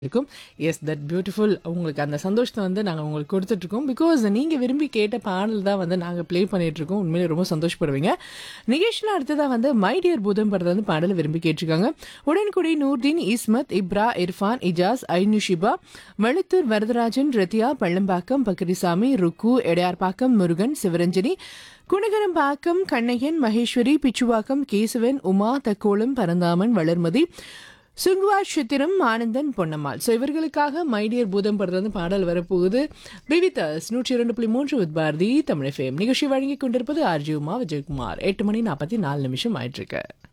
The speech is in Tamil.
இருக்கும். S that beautiful. உங்களுக்கு அந்த சந்தோஷத்தை வந்து நாங்க உங்களுக்கு குடுத்துட்ருக்கோம். பிகாஸ் நீங்க விரும்பி கேட்ட பாடல் தான் வந்து நாங்க ப்ளே பண்ணிட்டுருக்கோம். உண்மையிலே ரொம்ப சந்தோஷப்படுவீங்க. நிகழ்ச்சியில அடுத்ததா வந்து மை டியர் பூதம் படத்துல வந்து பாடல் விரும்பி கேட்டிருக்காங்க. உடன்குடி நூர்தீன், இஸ்மத், இப்ரா, இர்ஃபான், இஜாஸ், ஐனுஷிபா, வெளுத்தூர் வரதராஜன், ரத்யா, பள்ளம்பாக்கம், பக்கரிசாமி, ருக்கு, எடையார்பாக்கம், முருகன், சிவரஞ்சனி, குணகரம்பாக்கம், கண்ணையன், மகேஸ்வரி, பிச்சுவாக்கம், கேசவன், உமா, தக்கோலம், பரந்தாமன், வளர்மதி, சுங்குவா, சித்திரம், ஆனந்தன், பொன்னம்மாள். ஸோ இவர்களுக்காக மை டியர் பூதம் படத்துலேருந்து பாடல் வரப்போகுது. விவிதஸ் 102.3 வித் பாரதி தமிழ் FM நிகழ்ச்சி வழங்கி கொண்டிருப்பது ஆர்ஜி உமா விஜயகுமார். 8 மணி 44 நிமிஷம் ஆயிட்டிருக்கு.